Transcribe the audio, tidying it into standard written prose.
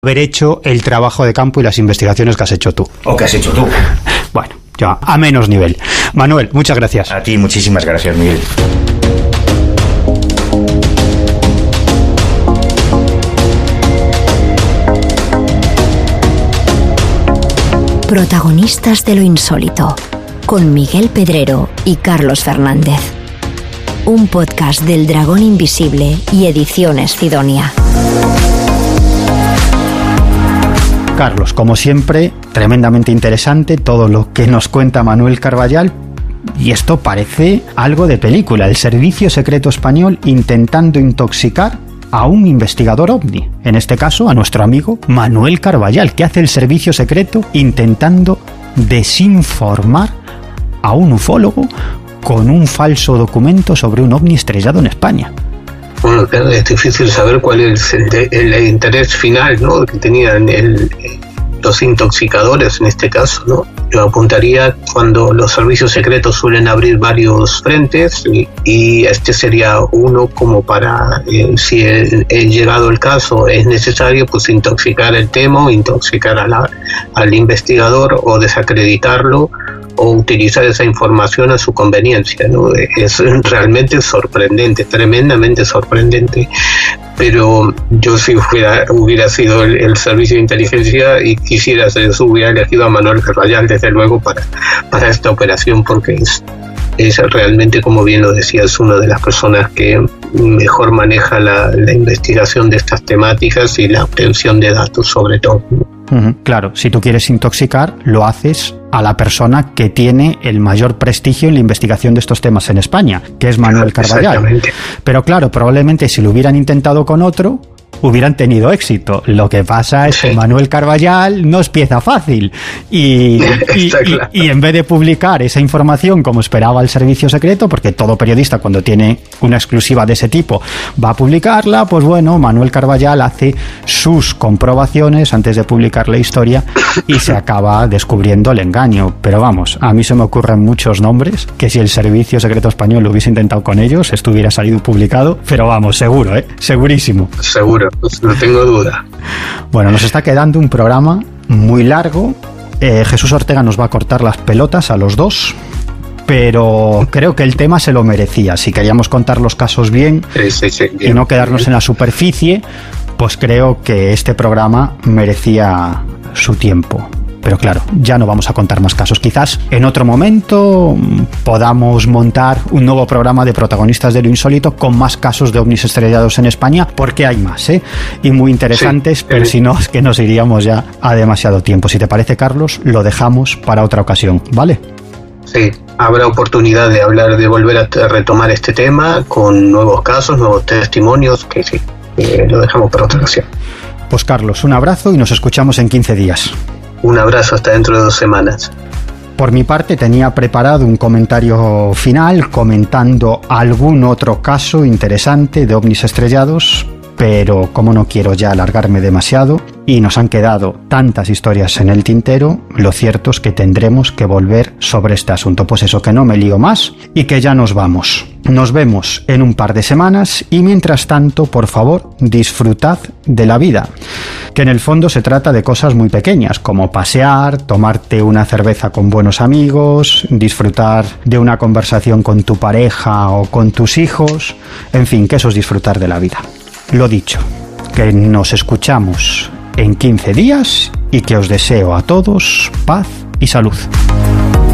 haber hecho el trabajo de campo y las investigaciones que has hecho tú. O que has hecho tú. Bueno, ya a menos nivel. Manuel, muchas gracias. A ti, muchísimas gracias, Miguel. Protagonistas de lo insólito, con Miguel Pedrero y Carlos Fernández. Un podcast del Dragón Invisible y Ediciones Sidonia. Carlos, como siempre, tremendamente interesante todo lo que nos cuenta Manuel Carballal. Y esto parece algo de película. El Servicio Secreto Español intentando intoxicar a un investigador ovni. En este caso, a nuestro amigo Manuel Carballal, que hace el Servicio Secreto intentando desinformar a un ufólogo con un falso documento sobre un ovni estrellado en España. Bueno, claro, es difícil saber cuál es el interés final, ¿no?, que tenían los intoxicadores en este caso, ¿no? Yo apuntaría cuando los servicios secretos suelen abrir varios frentes y este sería uno como para, si llegado el caso es necesario, pues intoxicar el tema, o intoxicar al investigador o desacreditarlo o utilizar esa información a su conveniencia, ¿no? Es realmente sorprendente, tremendamente sorprendente. Pero yo, si hubiera sido el servicio de inteligencia y quisiera hacer eso, hubiera elegido a Manuel Carballal, desde luego, para esta operación, porque es realmente, como bien lo decía, es una de las personas que mejor maneja la investigación de estas temáticas y la obtención de datos, sobre todo. Claro, si tú quieres intoxicar, lo haces a la persona que tiene el mayor prestigio en la investigación de estos temas en España, que es Manuel Carballal. Pero claro, probablemente si lo hubieran intentado con otro, hubieran tenido éxito. Lo que pasa es que Manuel Carballal no es pieza fácil y en vez de publicar esa información como esperaba el servicio secreto, porque todo periodista cuando tiene una exclusiva de ese tipo va a publicarla, pues bueno, Manuel Carballal hace sus comprobaciones antes de publicar la historia y se acaba descubriendo el engaño. Pero vamos, a mí se me ocurren muchos nombres que si el servicio secreto español lo hubiese intentado con ellos, esto hubiera salido publicado, pero vamos, seguro, segurísimo. Seguro. Pues no tengo duda. Bueno, nos está quedando un programa muy largo. Jesús Ortega nos va a cortar las pelotas a los dos, pero creo que el tema se lo merecía. Si queríamos contar los casos bien, bien y no quedarnos en la superficie, pues creo que este programa merecía su tiempo. Pero claro, ya no vamos a contar más casos. Quizás en otro momento podamos montar un nuevo programa de Protagonistas de lo Insólito con más casos de ovnis estrellados en España, porque hay más, y muy interesantes, pero si no, es que nos iríamos ya a demasiado tiempo. Si te parece, Carlos, lo dejamos para otra ocasión, ¿vale? Sí, habrá oportunidad de hablar, de volver a retomar este tema con nuevos casos, nuevos testimonios, que sí, lo dejamos para otra ocasión. Pues Carlos, un abrazo y nos escuchamos en 15 días. Un abrazo hasta dentro de 2 semanas. Por mi parte tenía preparado un comentario final comentando algún otro caso interesante de ovnis estrellados, pero como no quiero ya alargarme demasiado y nos han quedado tantas historias en el tintero, lo cierto es que tendremos que volver sobre este asunto. Pues eso, que no me lío más y que ya nos vamos. Nos vemos en un par de semanas y mientras tanto, por favor, disfrutad de la vida, que en el fondo se trata de cosas muy pequeñas, como pasear, tomarte una cerveza con buenos amigos, disfrutar de una conversación con tu pareja o con tus hijos, en fin, que eso es disfrutar de la vida. Lo dicho, que nos escuchamos en 15 días y que os deseo a todos paz y salud.